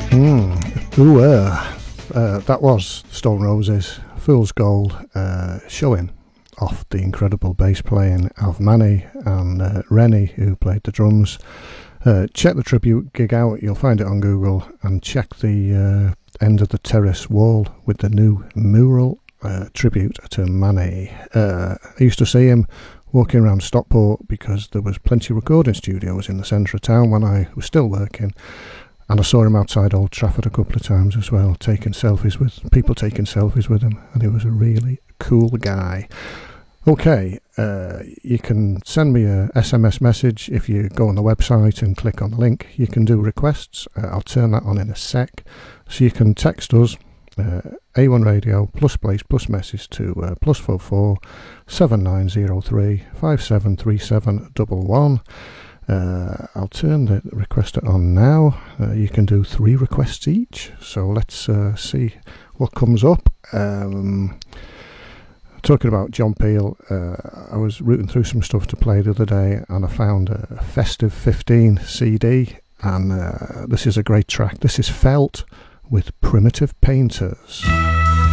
That was Stone Roses, Fool's Gold, showing off the incredible bass playing of Manny and Rennie, who played the drums. Check the tribute gig out, you'll find it on Google, and check the end of the terrace wall with the new mural tribute to Manny. I used to see him walking around Stockport because there was plenty of recording studios in the centre of town when I was still working. And I saw him outside Old Trafford a couple of times as well, taking selfies with people, taking selfies with him, and he was a really cool guy. Okay, you can send me a SMS message if you go on the website and click on the link. You can do requests. I'll turn that on in a sec. So you can text us A1 Radio plus place plus message to +44 7903 573711. I'll turn the requester on now. You can do 3 requests each, so let's see what comes up. Talking about John Peel, I was rooting through some stuff to play the other day, and I found a Festive 15 CD, and this is a great track. This is Felt with Primitive Painters.